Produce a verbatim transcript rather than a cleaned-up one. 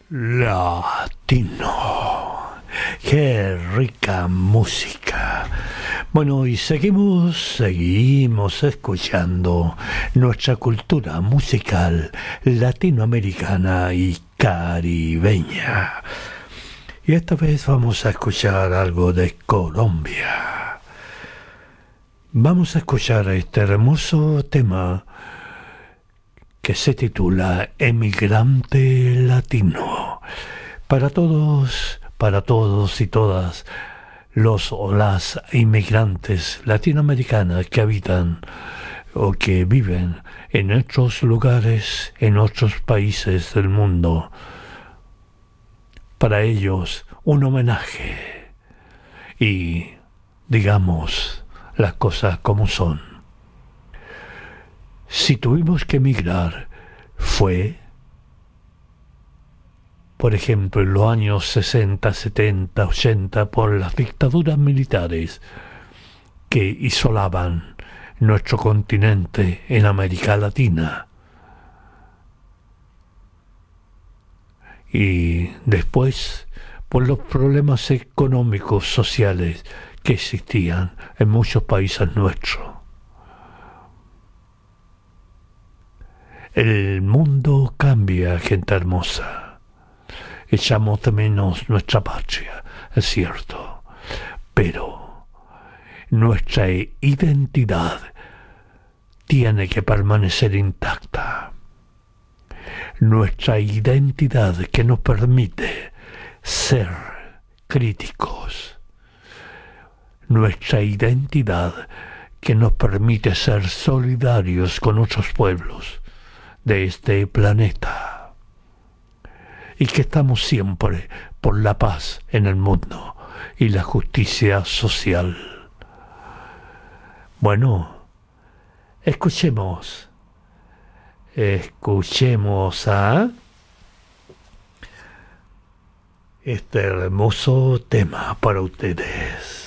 Latino. Qué rica música. Bueno, y seguimos, seguimos escuchando nuestra cultura musical latinoamericana y caribeña. Y esta vez vamos a escuchar algo de Colombia. Vamos a escuchar este hermoso tema que se titula Emigrante Latino. Para todos, para todos y todas los o las inmigrantes latinoamericanas que habitan o que viven en otros lugares, en otros países del mundo. Para ellos, un homenaje y, digamos, las cosas como son. Si tuvimos que emigrar, fue, por ejemplo, en los años sesenta, setenta, ochenta, por las dictaduras militares que isolaban nuestro continente en América Latina. Y después, por los problemas económicos, sociales que existían en muchos países nuestros. El mundo cambia, gente hermosa. Echamos de menos nuestra patria, es cierto. Pero nuestra identidad tiene que permanecer intacta. Nuestra identidad que nos permite ser críticos. Nuestra identidad que nos permite ser solidarios con otros pueblos de este planeta, y que estamos siempre por la paz en el mundo y la justicia social. Bueno, escuchemos, escuchemos a este hermoso tema para ustedes.